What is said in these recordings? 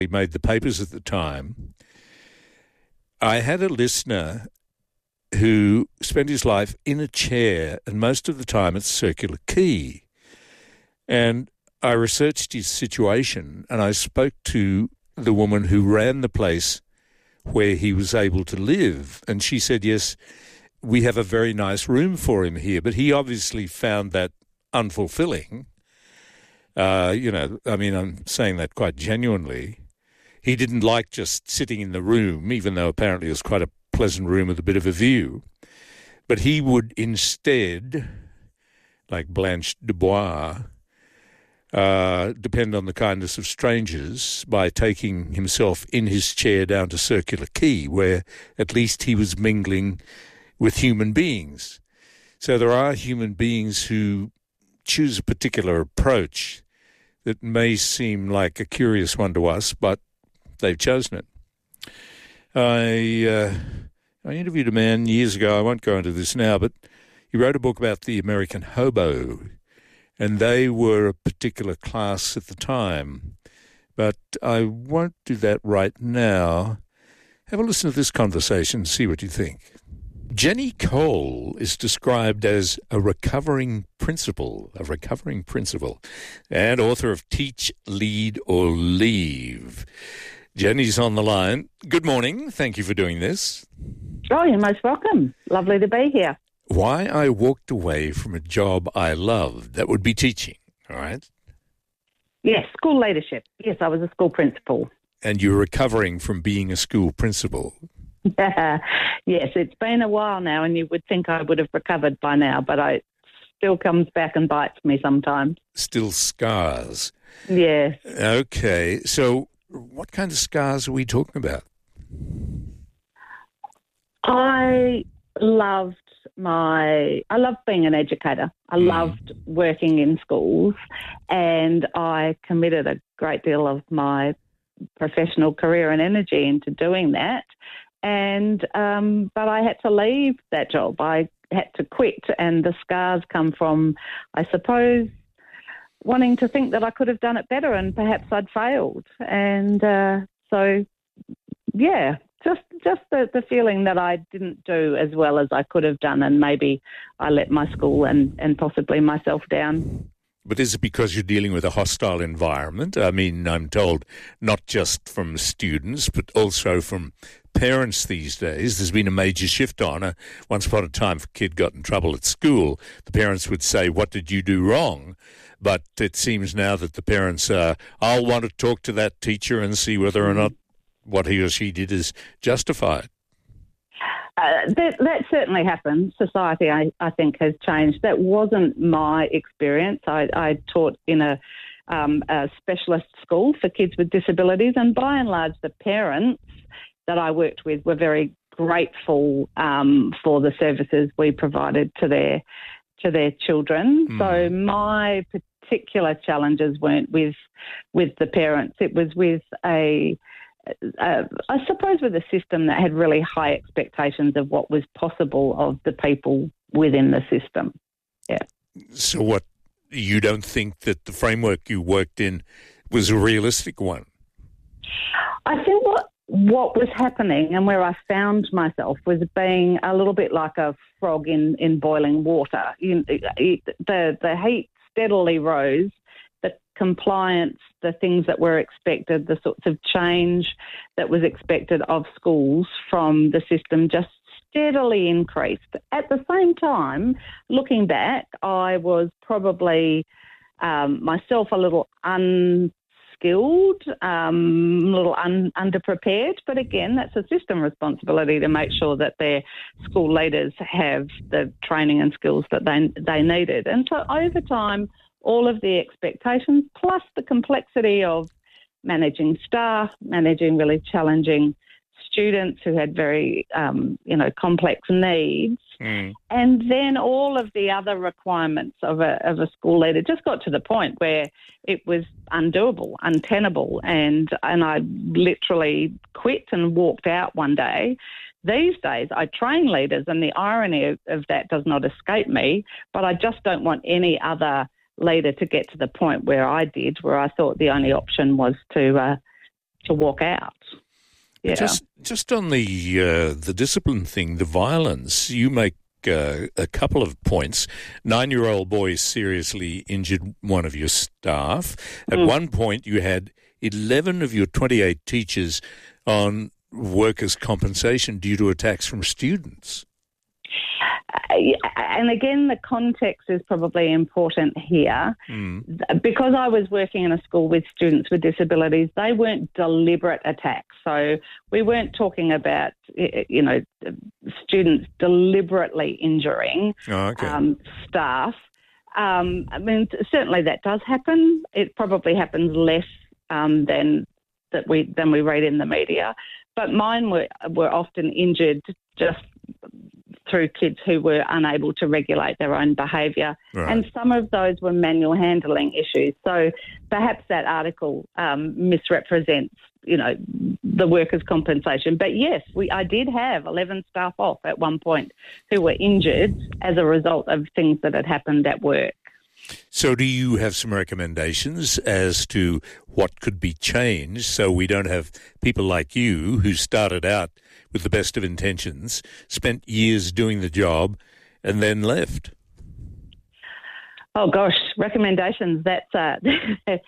He made the papers at the time. I had a listener who spent his life in a chair and most of the time at Circular Quay. And I researched his situation and I spoke to the woman who ran the place where he was able to live. And she said, yes, we have a very nice room for him here. But he obviously found that unfulfilling. I'm saying that quite genuinely. He didn't like just sitting in the room, even though apparently it was quite a pleasant room with a bit of a view. But he would instead, like Blanche Dubois, depend on the kindness of strangers by taking himself in his chair down to Circular Quay, where at least he was mingling with human beings. So there are human beings who choose a particular approach that may seem like a curious one to us, but they've chosen it. I interviewed a man years ago, I won't go into this now, but he wrote a book about the American hobo, and they were a particular class at the time. But I won't do that right now. Have a listen to this conversation and see what you think. Jenny Cole is described as a recovering principal, and author of Teach, Lead or Leave. Jenny's on the line. Good morning. Thank you for doing this. Oh, you're most welcome. Lovely to be here. Why I walked away from a job I loved, that would be teaching, all right? Yes, school leadership. Yes, I was a school principal. And you're recovering from being a school principal. Yes, it's been a while now, and you would think I would have recovered by now, but it still comes back and bites me sometimes. Still scars. Yes. Okay, so what kind of scars are we talking about? I loved being an educator. I loved working in schools, and I committed a great deal of my professional career and energy into doing that. And but I had to leave that job. I had to quit, and the scars come from, I suppose, wanting to think that I could have done it better and perhaps I'd failed. And so, yeah, just the feeling that I didn't do as well as I could have done, and maybe I let my school and possibly myself down. But is it because you're dealing with a hostile environment? I mean, I'm told not just from students, but also from parents these days. There's been a major shift on. Once upon a time, if a kid got in trouble at school, the parents would say, what did you do wrong? But it seems now that the parents I'll want to talk to that teacher and see whether or not what he or she did is justified. That certainly happens. Society, I think, has changed. That wasn't my experience. I taught in a specialist school for kids with disabilities, and by and large, the parents that I worked with were very grateful for the services we provided to their children. So my particular challenges weren't with the parents. It was with I suppose with a system that had really high expectations of what was possible of the people within the system. Yeah. So what, you don't think that the framework you worked in was a realistic one? I think what was happening and where I found myself was being a little bit like a frog in boiling water. The heat steadily rose. The compliance, the things that were expected, the sorts of change that was expected of schools from the system just steadily increased. At the same time, looking back, I was probably myself a little unskilled, a little underprepared. But again, that's a system responsibility to make sure that their school leaders have the training and skills that they needed. And so over time, all of the expectations, plus the complexity of managing staff, managing really challenging students who had very, complex needs, and then all of the other requirements of a school leader just got to the point where it was undoable, untenable, and I literally quit and walked out one day. These days, I train leaders, and the irony of that does not escape me, but I just don't want any other leader to get to the point where I did, where I thought the only option was to to walk out. Yeah. Just on the discipline thing, the violence, you make a couple of points. 9-year-old boy seriously injured one of your staff. At one point, you had 11 of your 28 teachers on workers' compensation due to attacks from students. And again, the context is probably important here. Because I was working in a school with students with disabilities, they weren't deliberate attacks. So we weren't talking about, students deliberately injuring staff. I mean, certainly that does happen. It probably happens less than we read in the media. But mine were often injured just through kids who were unable to regulate their own behaviour. Right. And some of those were manual handling issues. So perhaps that article misrepresents, the workers' compensation. But yes, I did have 11 staff off at one point who were injured as a result of things that had happened at work. So do you have some recommendations as to what could be changed so we don't have people like you who started out with the best of intentions, spent years doing the job, and then left? Oh gosh, recommendations. That's there's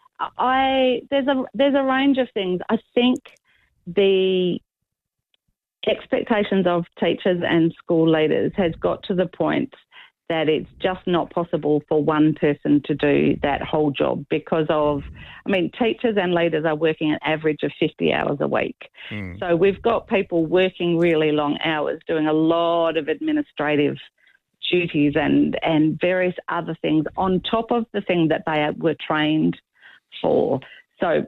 a range of things. I think the expectations of teachers and school leaders has got to the point that it's just not possible for one person to do that whole job because of, teachers and leaders are working an average of 50 hours a week. So we've got people working really long hours, doing a lot of administrative duties and various other things on top of the thing that they were trained for. So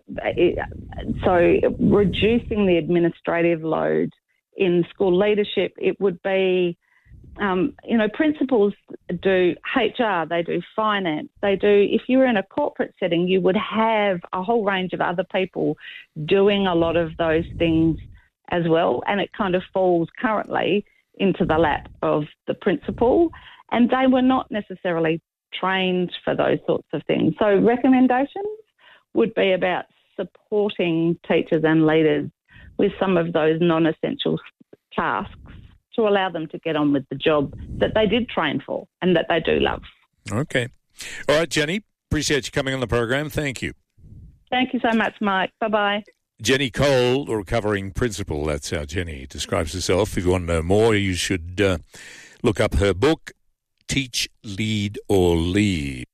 reducing the administrative load in school leadership, it would be principals do HR, they do finance, if you were in a corporate setting, you would have a whole range of other people doing a lot of those things as well. And it kind of falls currently into the lap of the principal. And they were not necessarily trained for those sorts of things. So recommendations would be about supporting teachers and leaders with some of those non-essential tasks to allow them to get on with the job that they did train for and that they do love. Okay. All right, Jenny, appreciate you coming on the program. Thank you. Thank you so much, Mike. Bye-bye. Jenny Cole, the recovering principal. That's how Jenny describes herself. If you want to know more, you should look up her book, Teach, Lead or Leave.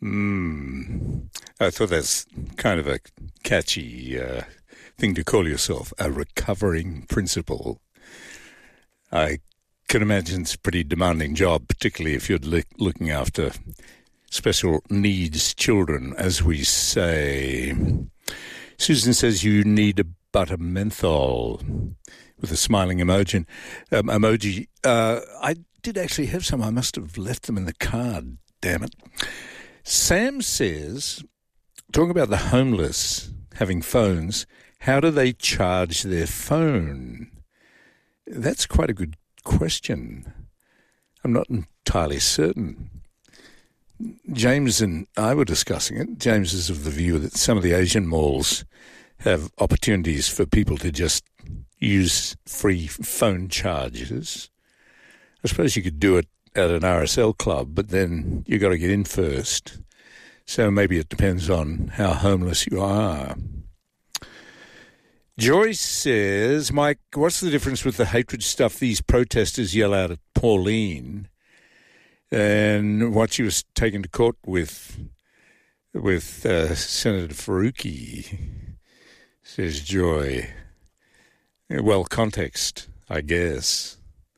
I thought that's kind of a catchy thing to call yourself, a recovering principal. I can imagine it's a pretty demanding job, particularly if you're looking after special needs children, as we say. Susan says you need a butter menthol with a smiling emoji. I did actually have some. I must have left them in the car, damn it. Sam says, talking about the homeless having phones, how do they charge their phone? That's quite a good question. I'm not entirely certain. James and I were discussing it. James is of the view that some of the Asian malls have opportunities for people to just use free phone charges. I suppose you could do it at an RSL club, but then you got to get in first. So maybe it depends on how homeless you are. Joyce says, Mike, what's the difference with the hatred stuff these protesters yell out at Pauline and what she was taken to court with Senator Faruqi, says Joy. Well, context, I guess.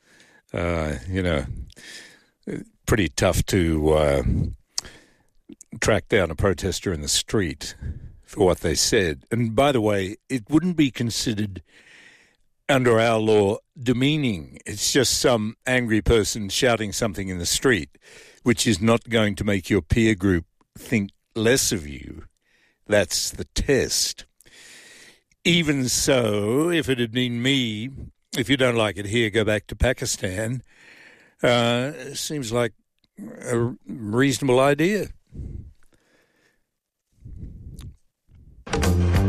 Pretty tough to track down a protester in the street for what they said. And by the way, it wouldn't be considered under our law demeaning. It's just some angry person shouting something in the street, which is not going to make your peer group think less of you. That's the test. Even so, if it had been me, if you don't like it here, go back to Pakistan. Seems like a reasonable idea.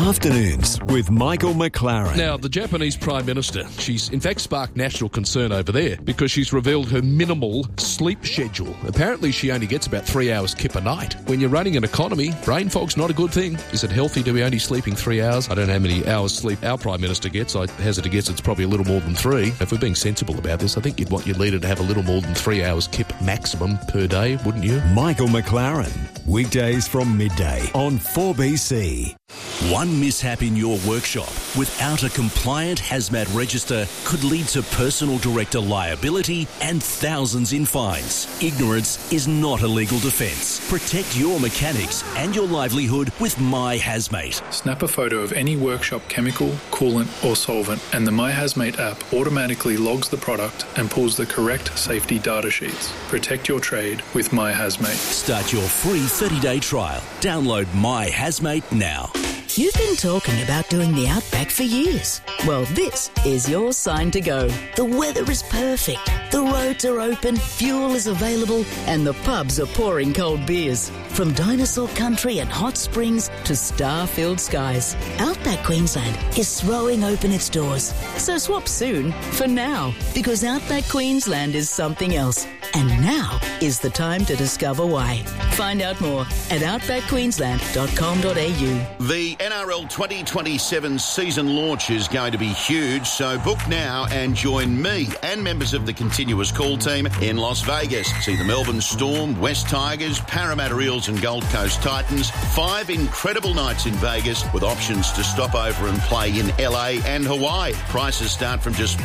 Afternoons with Michael McLaren. Now, the Japanese Prime Minister, she's in fact sparked national concern over there because she's revealed her minimal sleep schedule. Apparently, she only gets about 3 hours kip a night. When you're running an economy, brain fog's not a good thing. Is it healthy to be only sleeping 3 hours? I don't know how many hours sleep our Prime Minister gets. I hazard to guess it's probably a little more than 3. If we're being sensible about this, I think you'd want your leader to have a little more than 3 hours kip maximum per day, wouldn't you? Michael McLaren. Weekdays from midday on 4BC. One mishap in your workshop without a compliant hazmat register could lead to personal director liability and thousands in fines. Ignorance is not a legal defence. Protect your mechanics and your livelihood with My Hazmate. Snap a photo of any workshop chemical, coolant or solvent and the My Hazmate app automatically logs the product and pulls the correct safety data sheets. Protect your trade with My Hazmate. Start your free 30-day trial. Download My Hazmate now. You've been talking about doing the Outback for years. Well, this is your sign to go. The weather is perfect, the roads are open, fuel is available, and the pubs are pouring cold beers. From dinosaur country and hot springs to star-filled skies, Outback Queensland is throwing open its doors. So swap soon for now, because Outback Queensland is something else. And now is the time to discover why. Find out more at outbackqueensland.com.au. The NRL 2027 season launch is going to be huge, so book now and join me and members of the continuous call team in Las Vegas. See the Melbourne Storm, West Tigers, Parramatta Eels and Gold Coast Titans. 5 incredible nights in Vegas with options to stop over and play in LA and Hawaii. Prices start from just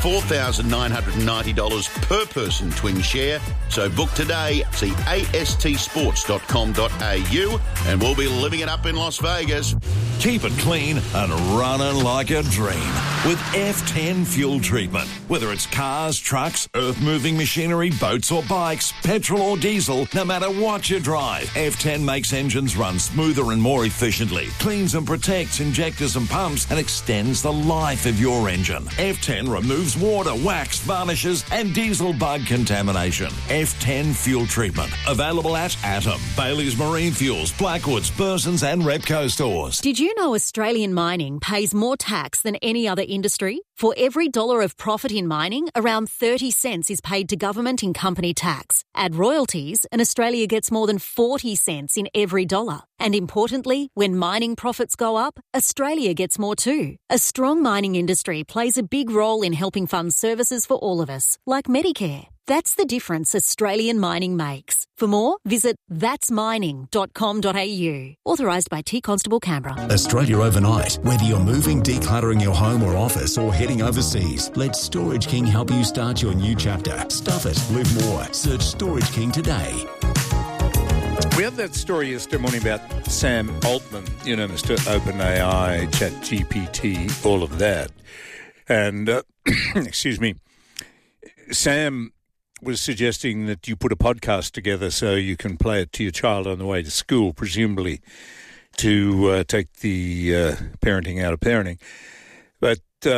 $4,990 per person twin share. So book today. See astsports.com.au and we'll be living it up in Las Vegas. Keep it clean and running like a dream with F10 fuel treatment. Whether it's cars, trucks, earth-moving machinery, boats or bikes, petrol or diesel, no matter what you drive, F10 makes engines run smoother and more efficiently, cleans and protects injectors and pumps, and extends the life of your engine. F10 removes water, wax, varnishes, and diesel bug contamination. F10 fuel treatment. Available at Atom, Bailey's Marine Fuels, Blackwoods, Burson's and Repco stores. Did you know Australian mining pays more tax than any other industry? For every $1 of profit in mining, around 30 cents is paid to government in company tax. Add royalties, and Australia gets more than 40 cents in every $1. And importantly, when mining profits go up, Australia gets more too. A strong mining industry plays a big role in helping fund services for all of us, like Medicare. That's the difference Australian mining makes. For more, visit thatsmining.com.au. Authorised by T Constable Canberra. Australia overnight. Whether you're moving, decluttering your home or office, or heading overseas, let Storage King help you start your new chapter. Stuff it, live more. Search Storage King today. We had that story yesterday morning about Sam Altman, you know, Mr. OpenAI, ChatGPT, all of that. And, excuse me, Sam was suggesting that you put a podcast together so you can play it to your child on the way to school, presumably to take the parenting out of parenting. But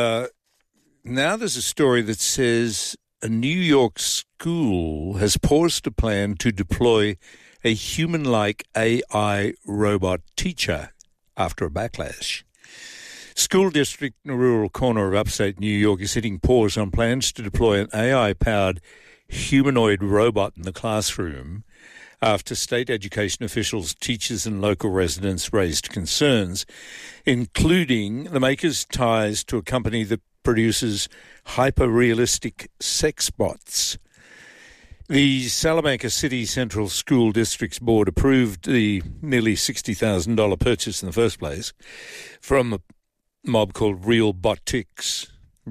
now there's a story that says a New York school has paused a plan to deploy a human-like AI robot teacher after a backlash. School district in a rural corner of upstate New York is hitting pause on plans to deploy an AI-powered humanoid robot in the classroom after state education officials, teachers and local residents raised concerns, including the maker's ties to a company that produces hyper-realistic sex bots. The Salamanca City Central School District's board approved the nearly $60,000 purchase in the first place from a mob called Realbotics,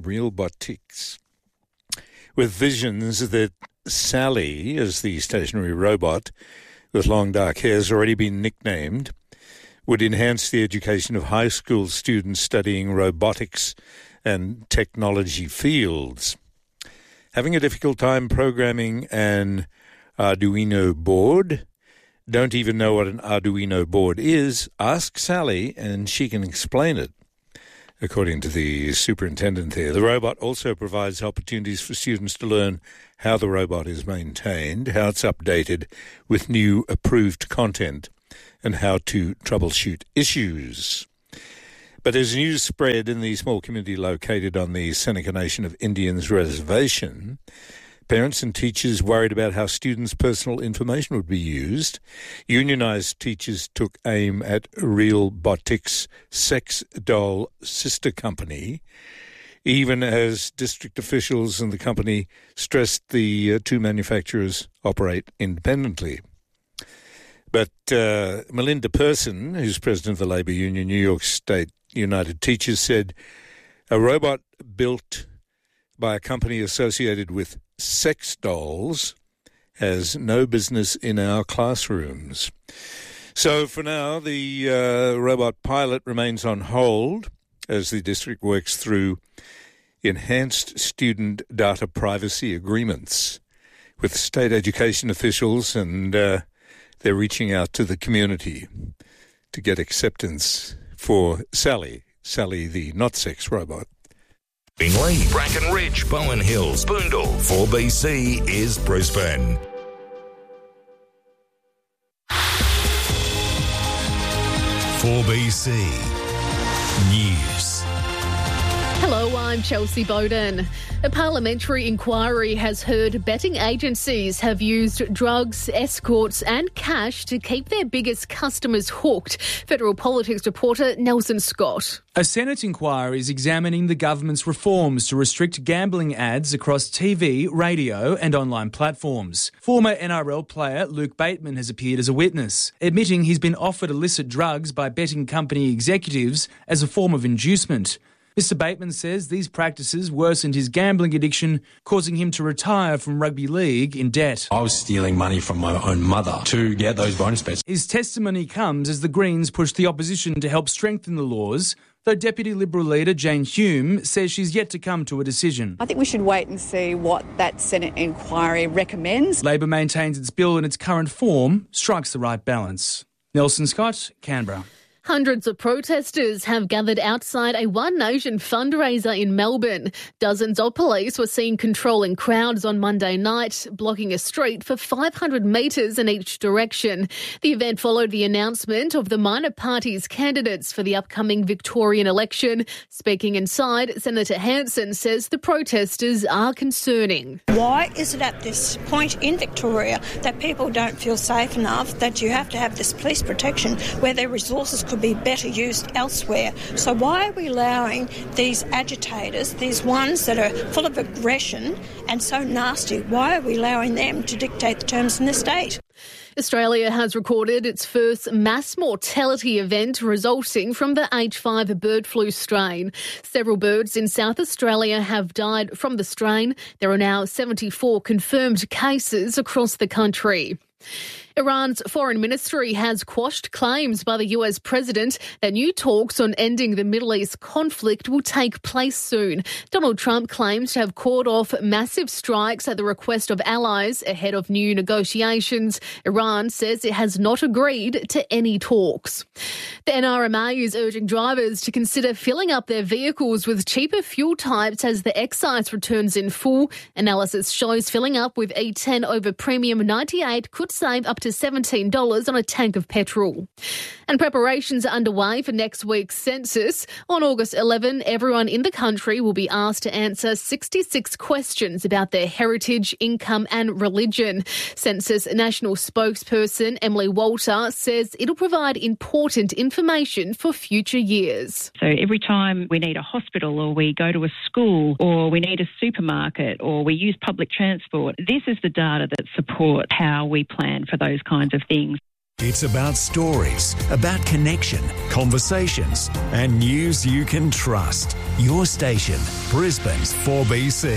with visions that Sally, as the stationary robot with long dark hair has already been nicknamed, would enhance the education of high school students studying robotics and technology fields. Having a difficult time programming an Arduino board? Don't even know what an Arduino board is? Ask Sally and she can explain it. According to the superintendent there, the robot also provides opportunities for students to learn how the robot is maintained, how it's updated with new approved content, and how to troubleshoot issues. But as news spread in the small community located on the Seneca Nation of Indians reservation, parents and teachers worried about how students' personal information would be used. Unionised teachers took aim at Realbotix sex doll sister company, even as district officials and the company stressed the two manufacturers operate independently. But Melinda Person, who's president of the Labour Union, New York State United Teachers, said a robot built by a company associated with sex dolls has no business in our classrooms. So for now, the robot pilot remains on hold as the district works through enhanced student data privacy agreements with state education officials, and they're reaching out to the community to get acceptance for Sally the not-sex robot. Bingley, Brackenridge, Bowen Hills, Boondall. 4BC is Brisbane. .4BC News. Hello, I'm Chelsea Bowden. A parliamentary inquiry has heard betting agencies have used drugs, escorts and cash to keep their biggest customers hooked. Federal Politics reporter Nelson Scott. A Senate inquiry is examining the government's reforms to restrict gambling ads across TV, radio and online platforms. Former NRL player Luke Bateman has appeared as a witness, admitting he's been offered illicit drugs by betting company executives as a form of inducement. Mr. Bateman says these practices worsened his gambling addiction, causing him to retire from rugby league in debt. I was stealing money from my own mother to get those bonus bets. His testimony comes as the Greens push the opposition to help strengthen the laws, though Deputy Liberal leader Jane Hume says she's yet to come to a decision. I think we should wait and see what that Senate inquiry recommends. Labor maintains its bill in its current form strikes the right balance. Nelson Scott, Canberra. Hundreds of protesters have gathered outside a One Nation fundraiser in Melbourne. Dozens of police were seen controlling crowds on Monday night, blocking a street for 500 metres in each direction. The event followed the announcement of the minor parties' candidates for the upcoming Victorian election. Speaking inside, Senator Hanson says the protesters are concerning. Why is it at this point in Victoria that people don't feel safe enough that you have to have this police protection where their resources could be better used elsewhere? So why are we allowing these agitators, these ones that are full of aggression and so nasty, why are we allowing them to dictate the terms in the state? Australia has recorded its first mass mortality event resulting from the H5 bird flu strain. Several birds in South Australia have died from the strain. There are now 74 confirmed cases across the country. Iran's foreign ministry has quashed claims by the US president that new talks on ending the Middle East conflict will take place soon. Donald Trump claims to have called off massive strikes at the request of allies ahead of new negotiations. Iran says it has not agreed to any talks. The NRMA is urging drivers to consider filling up their vehicles with cheaper fuel types as the excise returns in full. Analysis shows filling up with E10 over Premium 98 could save up to $17 on a tank of petrol. And preparations are underway for next week's census. On August 11, everyone in the country will be asked to answer 66 questions about their heritage, income and religion. Census National spokesperson Emily Walter says it'll provide important information for future years. So every time we need a hospital or we go to a school or we need a supermarket or we use public transport, this is the data that supports how we plan for those kinds of things. It's about stories, about connection, conversations, and news you can trust. Your station, Brisbane's 4BC.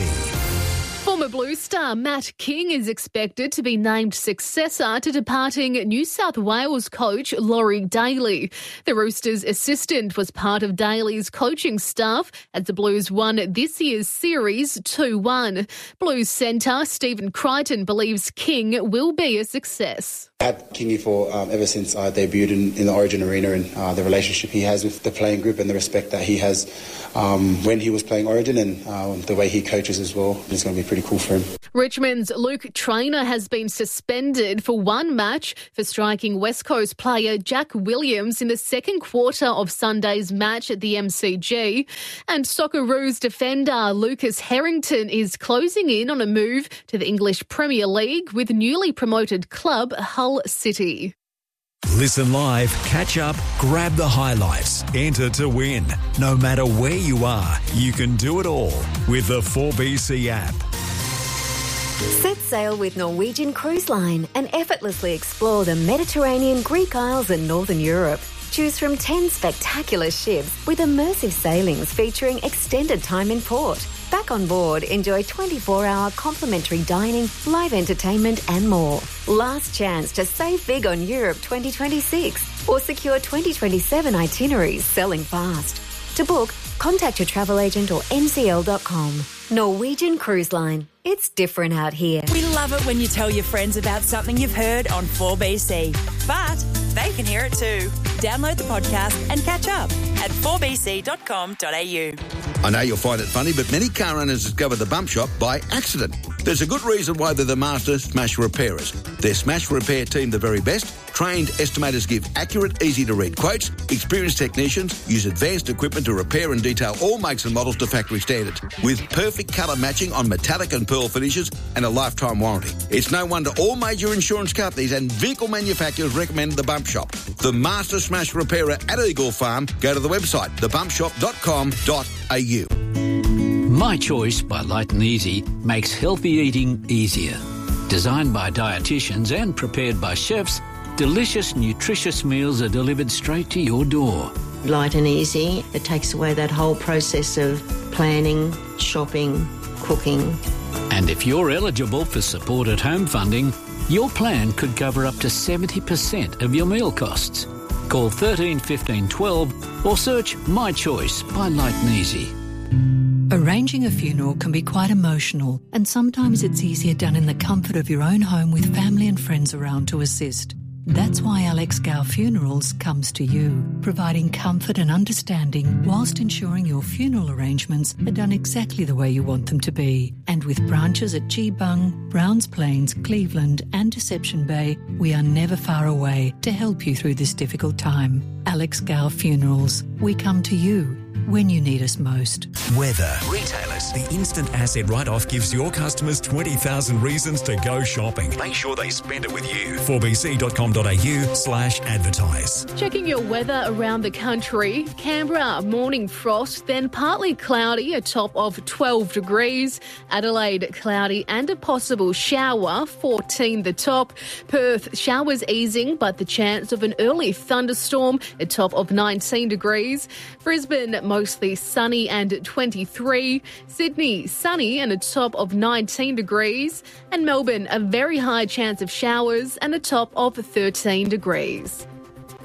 Former Blues star Matt King is expected to be named successor to departing New South Wales coach Laurie Daly. The Roosters' assistant was part of Daly's coaching staff as the Blues won this year's series 2-1. Blues centre Stephen Crichton believes King will be a success. Had Kingy for ever since I debuted in the Origin arena, and the relationship he has with the playing group and the respect that he has when he was playing Origin, and the way he coaches as well is going to be pretty cool for him. Richmond's Luke Traynor has been suspended for one match for striking West Coast player Jack Williams in the second quarter of Sunday's match at the MCG. And Socceroos defender Lucas Harrington is closing in on a move to the English Premier League with newly promoted club Hull City. Listen live, catch up, grab the highlights, enter to win. No matter where you are, you can do it all with the 4BC app. Set sail with Norwegian Cruise Line and effortlessly explore the Mediterranean, Greek Isles and Northern Europe. Choose from 10 spectacular ships with immersive sailings featuring extended time in port. Back on board, enjoy 24-hour complimentary dining, live entertainment and more. Last chance to save big on Europe 2026 or secure 2027 itineraries selling fast. To book, contact your travel agent or ncl.com. Norwegian Cruise Line. It's different out here. We love it when you tell your friends about something you've heard on 4BC, but they can hear it too. Download the podcast and catch up at 4bc.com.au. I know you'll find it funny, but many car owners discover the Bump Shop by accident. There's a good reason why they're the master smash repairers. Their smash repair team the very best. Trained estimators give accurate, easy-to-read quotes. Experienced technicians use advanced equipment to repair and detail all makes and models to factory standards, with perfect colour matching on metallic and pearl finishes and a lifetime warranty. It's no wonder all major insurance companies and vehicle manufacturers recommend the Bump Shop. The master smash repairer at Eagle Farm. Go to the website, thebumpshop.com.au. My Choice by Light and Easy makes healthy eating easier. Designed by dietitians and prepared by chefs, delicious, nutritious meals are delivered straight to your door. Light and easy. It takes away that whole process of planning, shopping, cooking. And if you're eligible for support at home funding, your plan could cover up to 70% of your meal costs. Call 13 15 12 or search My Choice by Light and Easy. Arranging a funeral can be quite emotional, and sometimes it's easier done in the comfort of your own home with family and friends around to assist. That's why Alex Gow Funerals comes to you, providing comfort and understanding whilst ensuring your funeral arrangements are done exactly the way you want them to be. And with branches at Geebung, Browns Plains, Cleveland and Deception Bay, we are never far away to help you through this difficult time. Alex Gow Funerals, we come to you when you need us most. Weather. Retailers. The instant asset write-off gives your customers 20,000 reasons to go shopping. Make sure they spend it with you. 4bc.com.au/advertise. Checking your weather around the country. Canberra, morning frost, then partly cloudy, a top of 12 degrees. Adelaide, cloudy and a possible shower, 14 the top. Perth, showers easing, but the chance of an early thunderstorm, a top of 19 degrees. Brisbane, mostly sunny and 23. Sydney, sunny and a top of 19 degrees. And Melbourne, a very high chance of showers and a top of 13 degrees.